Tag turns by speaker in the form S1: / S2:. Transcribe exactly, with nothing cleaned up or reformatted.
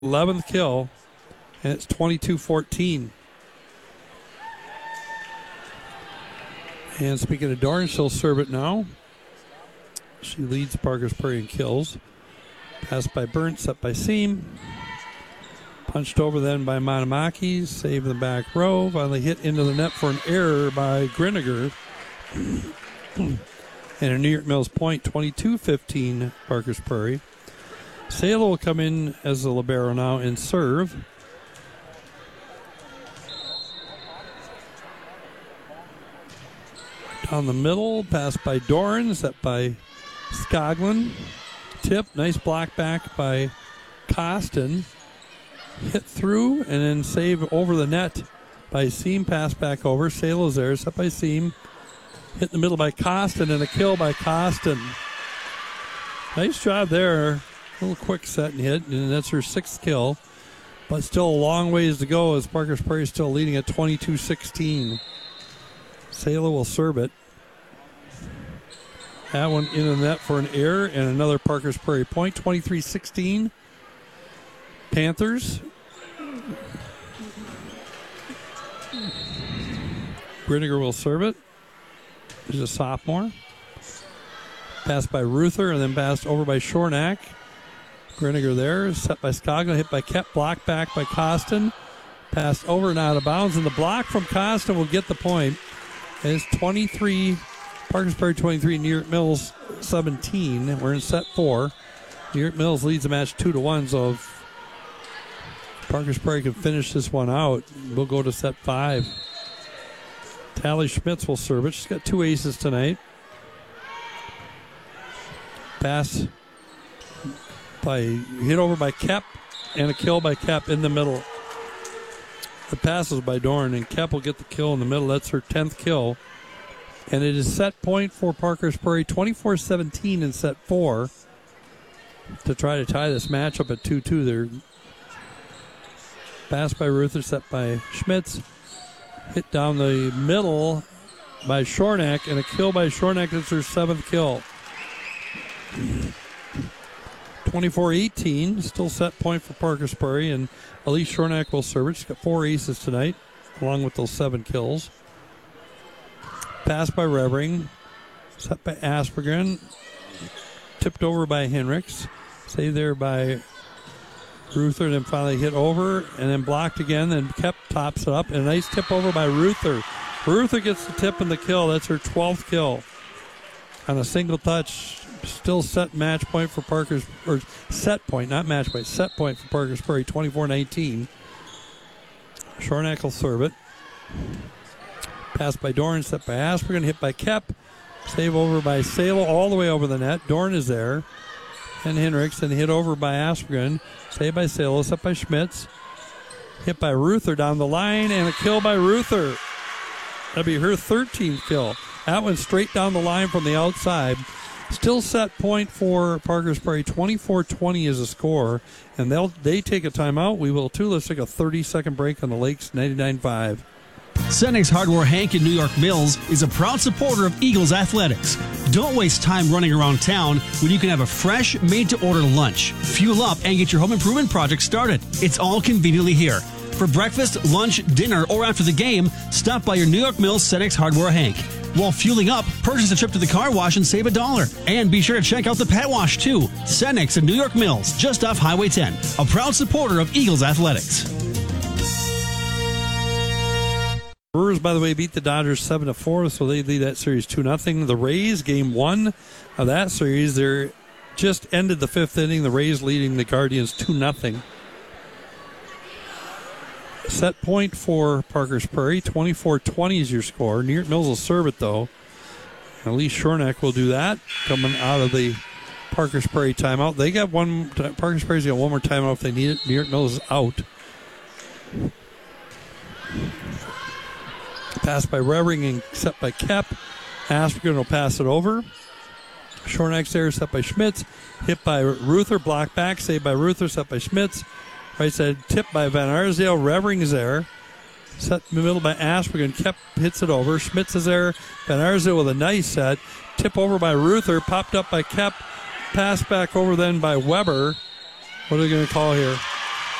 S1: eleventh kill, and it's twenty-two fourteen. And speaking of Dorn, she'll serve it now. She leads Parker's Prairie in kills. Passed by Burnt, set by Seam. Punched over then by Monomaki. Save in the back row. Finally hit into the net for an error by Griniger. And a New York Mills point, twenty-two fifteen, Parker's Prairie. Salo will come in as the libero now and serve. Down the middle, pass by Doran, set by Skoglund. Tip, nice block back by Costin. Hit through and then save over the net by Seam, pass back over. Salo's there, set by Seam. Hit in the middle by Costin and a kill by Costin. Nice job there. A little quick set and hit, and that's her sixth kill. But still a long ways to go as Parker's Prairie is still leading at twenty-two sixteen. Salo will serve it. That one in the net for an error and another Parker's Prairie point, twenty-three sixteen. Panthers. Griniger will serve it. He's a sophomore. Passed by Ruther and then passed over by Shornack. Griniger there, set by Skoglund, hit by Kep, blocked back by Costin. Passed over and out of bounds, and the block from Costin will get the point. It's twenty-three, Parker's Prairie twenty-three, New York Mills seventeen. We're in set four. New York Mills leads the match two to one, so if Parker's Prairie can finish this one out, we'll go to set five. Tally Schmitz will serve it. She's got two aces tonight. Pass by hit over by Kep and a kill by Kep in the middle. The pass is by Dorn, and Kep will get the kill in the middle. That's her tenth kill. And it is set point for Parker's Prairie, twenty-four seventeen in set four, to try to tie this matchup at two two. There. Pass by Ruther, set by Schmitz. Hit down the middle by Shornack, and a kill by Shornack. That's her seventh kill. twenty-four eighteen, still set point for Parker's Prairie, and Elise Shornack will serve it. She's got four aces tonight, along with those seven kills. Pass by Revering, set by Aspergren, tipped over by Henricks, saved there by Ruther, and then finally hit over, and then blocked again, then Kep tops it up, and a nice tip over by Ruther. Ruther gets the tip and the kill. That's her twelfth kill on a single touch. Still set match point for Parker's, or set point, not match point, set point for Parker's Prairie, twenty-four nineteen. Shornack will serve it. Pass by Dorn, set by Aspergen, hit by Kep. Save over by Salo all the way over the net. Dorn is there. And Henricks, and hit over by Aspergen. Save by Salo, set by Schmitz. Hit by Ruther down the line, and a kill by Ruther. That'll be her thirteenth kill. That one straight down the line from the outside. Still set point for Parker's Prairie. twenty-four twenty is a score, and they'll they take a timeout. We will too. Let's take a thirty-second break on the Lakes ninety-nine point five.
S2: Cenex Hardware Hank in New York Mills is a proud supporter of Eagles Athletics. Don't waste time running around town when you can have a fresh, made-to-order lunch. Fuel up and get your home improvement project started. It's all conveniently here. For breakfast, lunch, dinner, or after the game, stop by your New York Mills Cenex Hardware Hank. While fueling up, purchase a trip to the car wash and save a dollar. And be sure to check out the pet wash, too. Cenex in New York Mills, just off Highway ten. A proud supporter of Eagles Athletics.
S1: Brewers, by the way, beat the Dodgers seven to four, so they lead that series two nothing. The Rays, game one of that series, they're just ended the fifth inning. The Rays leading the Guardians two nothing. Set point for Parker's Prairie, twenty-four twenty is your score. New York Mills will serve it, though. Elise Shornack will do that, coming out of the Parker's Prairie timeout. They got one, Parker's Prairie's got one more timeout if they need it. New York Mills is out. Pass by Revering and set by Kep. Aspergen will pass it over. Shornack's there, set by Schmitz. Hit by Ruther, blocked back, saved by Ruther, set by Schmitz. Right side tip by Van Arsdale. Revering is there. Set in the middle by Aspergen. Kep hits it over. Schmitz is there. Van Arsdale with a nice set. Tip over by Ruther. Popped up by Kep. Pass back over then by Weber. What are they going to call here?